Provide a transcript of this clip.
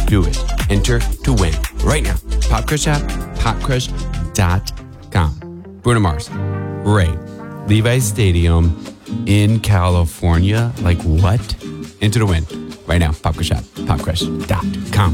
Do it. Enter to win right now. Popcrush app, popcrush.com. Bruno Mars, Ray, Levi's Stadium in California. Like what? Enter to win right now. Popcrush app, popcrush.com.